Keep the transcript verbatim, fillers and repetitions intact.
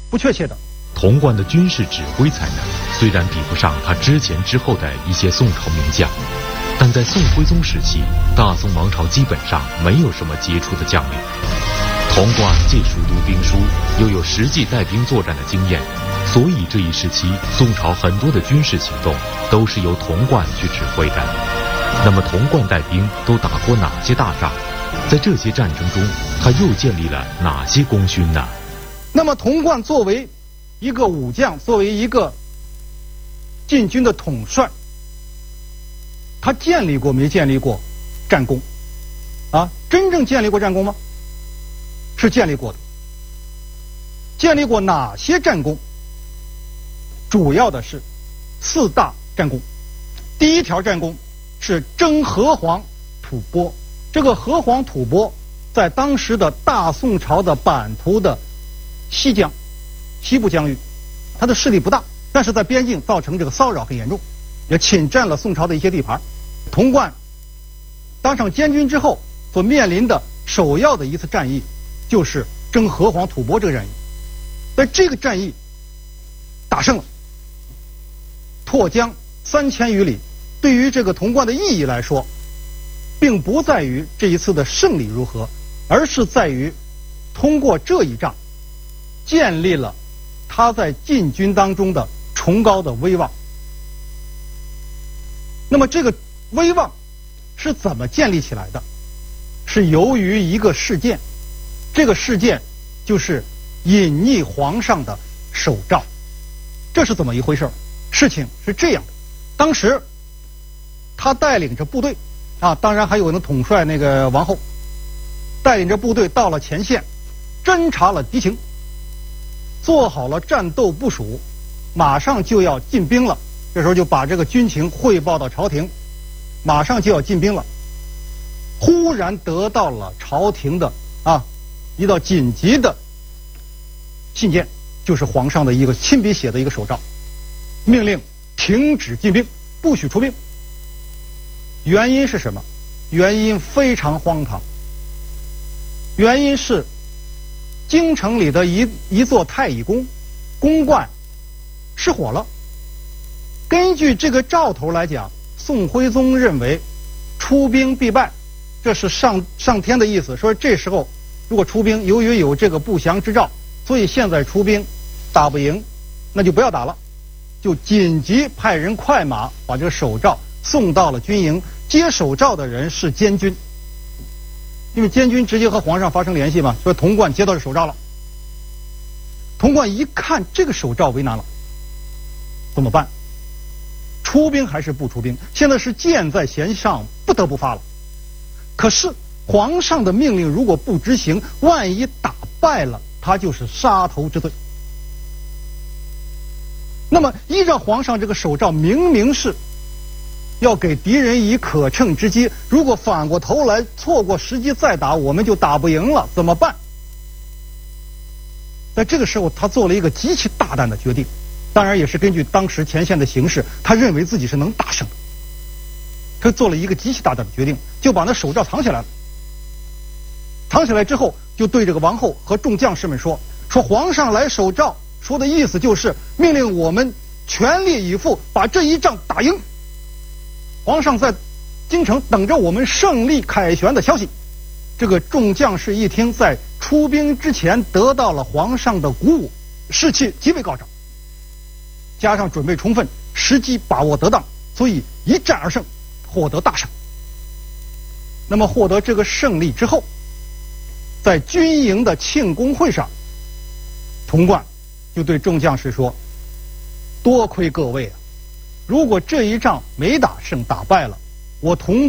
不确切的。 童贯的军事指挥才能虽然比不上他之前之后的一些宋朝名将，但在宋徽宗时期，大宋王朝基本上没有什么杰出的将领。童贯既熟读兵书，又有实际带兵作战的经验，所以这一时期宋朝很多的军事行动都是由童贯去指挥的。那么童贯带兵都打过哪些大仗？在这些战争中，他又建立了哪些功勋呢？ 那么童贯作为一个武将，作为一个禁军的统帅，他建立过没建立过战功？啊，真正建立过战功吗？是建立过的。建立过哪些战功？主要的是四大战功。第一条战功是征河湟吐蕃。这个河湟吐蕃在当时的大宋朝的版图的西疆、西部疆域，它的势力不大，但是在边境造成这个骚扰很严重，也侵占了宋朝的一些地盘。童贯当上监军之后所面临的首要的一次战役就是征河湟吐蕃这个战役。在这个战役打胜了，拓疆三千余里。对于这个童贯的意义来说，并不在于这一次的胜利如何，而是在于通过这一仗建立了他在禁军当中的崇高的威望。那么这个威望是怎么建立起来的？是由于一个事件，这个事件就是隐匿皇上的手诏。这是怎么一回事？事情是这样的，当时他带领着部队啊，当然还有人统帅那个王后，带领着部队到了前线，侦察了敌情，做好了战斗部署，马上就要进兵了。这时候就把这个军情汇报到朝廷，马上就要进兵了。忽然得到了朝廷的啊一道紧急的信件，就是皇上的一个亲笔写的一个手诏，命令停止进兵，不许出兵。原因是什么？原因非常荒唐。原因是京城里的一一座太乙宫宫观失火了。根据这个兆头来讲，宋徽宗认为出兵必败，这是上上天的意思，说这时候如果出兵，由于有这个不祥之兆，所以现在出兵打不赢，那就不要打了，就紧急派人快马把这个手诏送到了军营。接手诏的人是监军，因为监军直接和皇上发生联系嘛，说童贯接到这手诏了。童贯一看这个手诏为难了，怎么办？出兵还是不出兵？现在是箭在弦上，不得不发了。可是皇上的命令如果不执行，万一打败了，他就是杀头之罪。那么依照皇上这个手诏，明明是要给敌人以可乘之机，如果反过头来错过时机再打，我们就打不赢了，怎么办？在这个时候，他做了一个极其大胆的决定，当然也是根据当时前线的形势，他认为自己是能打胜的。他做了一个极其大胆的决定，就把那手诏藏起来了。藏起来之后，就对这个王后和众将士们说：“说皇上来手诏，说的意思就是命令我们全力以赴把这一仗打赢。皇上在京城等着我们胜利凯旋的消息。”这个众将士一听，在出兵之前得到了皇上的鼓舞，士气极为高涨，加上准备充分，时机把握得当，所以一战而胜，获得大胜。那么获得这个胜利之后，在军营的庆功会上，童贯就对众将士说：“多亏各位啊，如果这一仗没打胜，打败了，我童